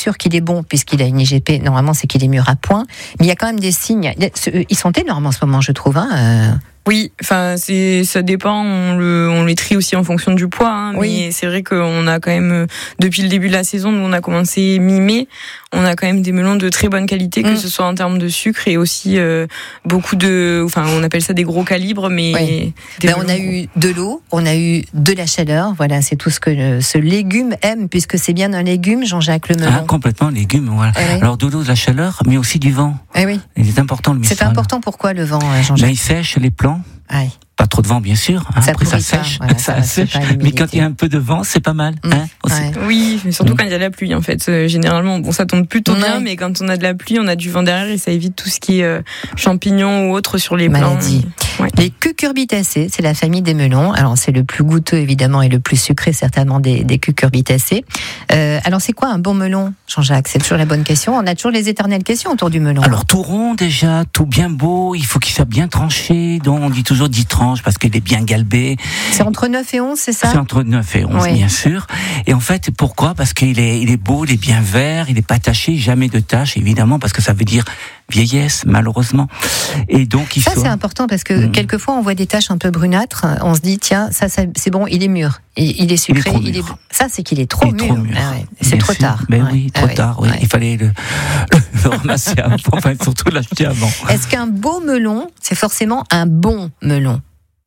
sûr qu'il est bon puisqu'il a une IGP. Normalement, c'est qu'il est mûr à point. Mais il y a quand même des signes. Ils sont énormes en ce moment, je trouve. Oui, enfin ça dépend. On les trie aussi en fonction du poids. Oui. Mais c'est vrai qu'on a quand même depuis le début de la saison, nous on a commencé mi-mai. On a quand même des melons de très bonne qualité, que ce soit en termes de sucre et aussi beaucoup de. Enfin, on appelle ça des gros calibres, mais. Oui. On a eu de l'eau, on a eu de la chaleur. Voilà, c'est tout ce que ce légume aime, puisque c'est bien un légume, Jean-Jacques, le melon. Complètement légume. Voilà. Oui. Alors de l'eau, de la chaleur, mais aussi du vent. Oui. Il est important le mistral. C'est important. Pourquoi le vent, Jean-Jacques? Il sèche les plants. Oui. Pas trop de vent, bien sûr. Après, ça sèche. Voilà, ça sèche. Mais quand il y a un peu de vent, c'est pas mal. Aussi. Ouais. Oui, mais surtout quand il y a de la pluie, en fait. Généralement, ça tombe plutôt bien, mais quand on a de la pluie, on a du vent derrière et ça évite tout ce qui est champignons ou autres sur les plants. Maladies. Ouais. Les cucurbitacées, c'est la famille des melons. Alors, c'est le plus goûteux, évidemment, et le plus sucré, certainement, des cucurbitacées. Alors, c'est quoi un bon melon, Jean-Jacques? C'est toujours la bonne question. On a toujours les éternelles questions autour du melon. Alors, tout rond, déjà, tout bien beau. Il faut qu'il soit bien tranché. Donc, on dit toujours 10 tranches parce qu'il est bien galbé. C'est entre 9 et 11, c'est ça? C'est entre 9 et 11, bien sûr. Et en fait, pourquoi? Parce qu'il est beau, il est bien vert, il est pas taché, jamais de taches, évidemment, parce que ça veut dire vieillesse, malheureusement. Et donc, c'est important parce que quelquefois, on voit des taches un peu brunâtres. On se dit, tiens, ça c'est bon, il est mûr. Il est sucré. Ça, c'est qu'il est trop mûr. Ah ouais. C'est trop tard. Mais oui, trop tard. Oui. Il fallait le ramasser avant, enfin, surtout l'acheter avant. Est-ce qu'un beau melon, c'est forcément un bon melon?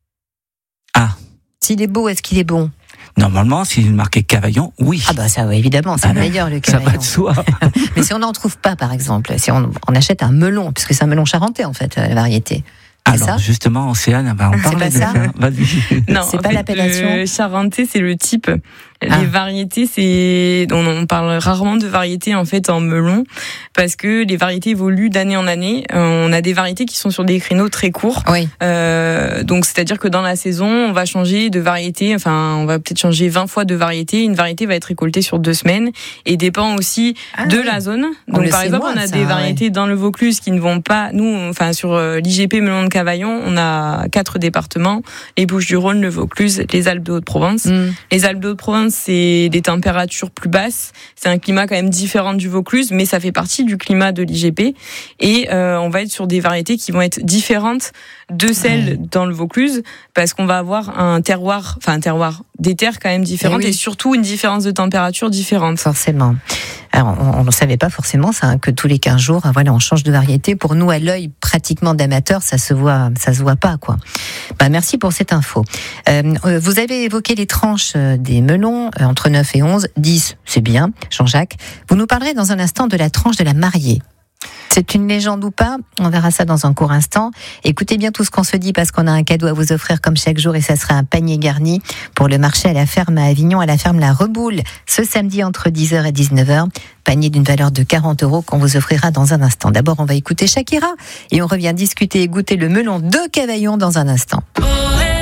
S'il est beau, est-ce qu'il est bon? Normalement, s'il est marqué Cavaillon, oui. Ah bah ça, évidemment, c'est le meilleur, le Cavaillon. Ça va de soi. Mais si on n'en trouve pas, par exemple, si on achète un melon, puisque c'est un melon charentais, en fait, la variété. Alors, ça justement, Océane, on parle de ça. Vas-y. Non, c'est pas l'appellation. Le charentais, c'est le type. Les variétés, on parle rarement de variétés en fait en melon parce que les variétés évoluent d'année en année. On a des variétés qui sont sur des créneaux très courts. Oui. Donc c'est-à-dire que dans la saison, on va changer de variété. Enfin, on va peut-être changer 20 fois de variété. Une variété va être récoltée sur 2 semaines et dépend aussi de la zone. Donc par exemple, on a des variétés dans le Vaucluse qui ne vont pas. Nous, enfin sur l'IGP melon de Cavaillon, on a 4 départements: les Bouches-du-Rhône, le Vaucluse, les Alpes de Haute-Provence. Les Alpes de Haute-Provence, c'est des températures plus basses. C'est un climat quand même différent du Vaucluse, mais ça fait partie du climat de l'IGP. Et on va être sur des variétés qui vont être différentes de celles dans le Vaucluse, parce qu'on va avoir un terroir, des terres quand même différentes, et surtout une différence de température différente. Forcément. Alors, on ne savait pas forcément ça, que tous les 15 jours, on change de variété. Pour nous, à l'œil pratiquement d'amateur, ça se voit pas, quoi. Merci pour cette info. Vous avez évoqué les tranches des melons, entre 9 et 11, 10, c'est bien, Jean-Jacques. Vous nous parlerez dans un instant de la tranche de la mariée. C'est une légende ou pas? On verra ça dans un court instant. Écoutez bien tout ce qu'on se dit parce qu'on a un cadeau à vous offrir comme chaque jour et ça sera un panier garni pour le marché à la ferme à Avignon, à la ferme La Reboule, ce samedi entre 10h et 19h. Panier d'une valeur de 40 € qu'on vous offrira dans un instant. D'abord, on va écouter Shakira et on revient discuter et goûter le melon de Cavaillon dans un instant.